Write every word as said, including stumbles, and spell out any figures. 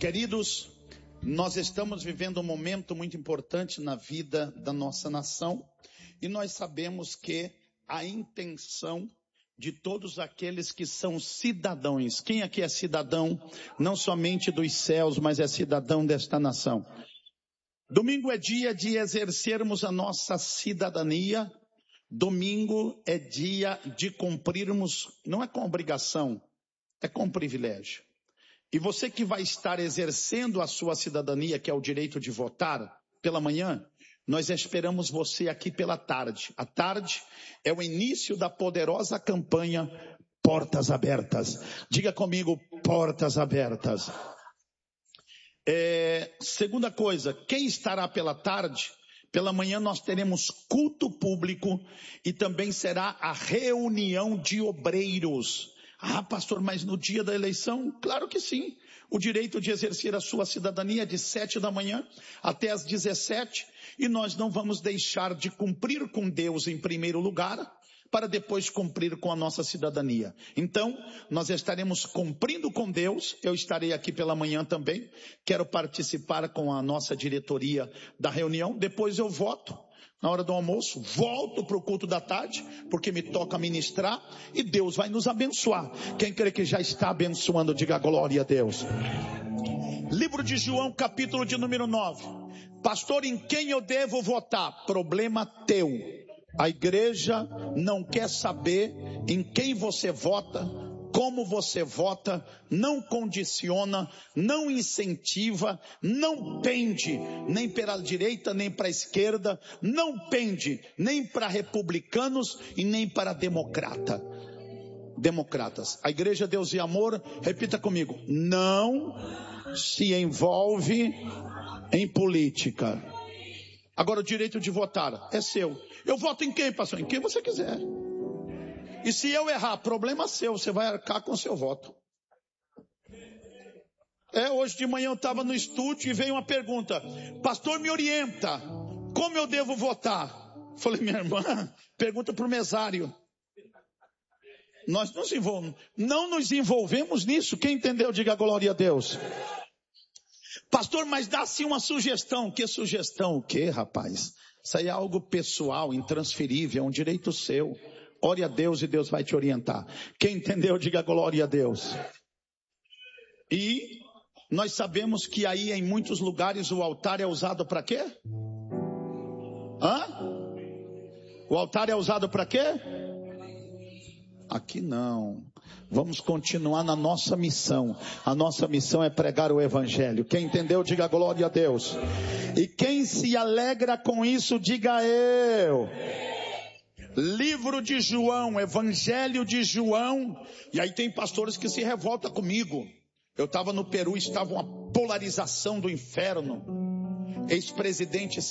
Queridos, nós estamos vivendo um momento muito importante na vida da nossa nação e nós sabemos que a intenção de todos aqueles que são cidadãos, quem aqui é cidadão, não somente dos céus, mas é cidadão desta nação? Domingo é dia de exercermos a nossa cidadania, domingo é dia de cumprirmos, não é com obrigação, é com privilégio. E você que vai estar exercendo a sua cidadania, que é o direito de votar, pela manhã, nós esperamos você aqui pela tarde. A tarde é o início da poderosa campanha Portas Abertas. Diga comigo, Portas Abertas. É, segunda coisa, quem estará pela tarde? Pela manhã nós teremos culto público e também será a reunião de obreiros. Ah, pastor, mas no dia da eleição? Claro que sim. O direito de exercer a sua cidadania é de sete da manhã até às dezessete. E nós não vamos deixar de cumprir com Deus em primeiro lugar, para depois cumprir com a nossa cidadania. Então, nós estaremos cumprindo com Deus. Eu estarei aqui pela manhã também. Quero participar com a nossa diretoria da reunião. Depois eu voto. Na hora do almoço, volto para o culto da tarde, porque me toca ministrar e Deus vai nos abençoar. Quem crê que já está abençoando, diga glória a Deus. Livro de João, capítulo de número nove. Pastor, em quem eu devo votar? Problema teu. A igreja não quer saber em quem você vota, como você vota, não condiciona, não incentiva, não pende nem para a direita nem para a esquerda, não pende nem para republicanos e nem para democrata. democratas. A igreja Deus e Amor, repita comigo, não se envolve em política. Agora o direito de votar é seu. Eu voto em quem, pastor? Em quem você quiser. E se eu errar, problema seu, você vai arcar com o seu voto. É, hoje de manhã eu estava no estúdio e veio uma pergunta. Pastor, me orienta, como eu devo votar? Falei, minha irmã, pergunta para o mesário. Nós nos envolvemos, não nos envolvemos nisso. Quem entendeu, diga glória a Deus. Pastor, mas dá sim uma sugestão. Que sugestão? O que, rapaz? Isso aí é algo pessoal, intransferível, é um direito seu. Ore a Deus e Deus vai te orientar. Quem entendeu, diga glória a Deus. E nós sabemos que aí em muitos lugares o altar é usado para quê? Hã? O altar é usado para quê? Aqui não. Vamos continuar na nossa missão. A nossa missão é pregar o evangelho. Quem entendeu, diga glória a Deus. E quem se alegra com isso, diga eu. Livro de João, Evangelho de João. E aí tem pastores que se revoltam comigo. Eu estava no Peru, estava uma polarização do inferno. Ex-presidente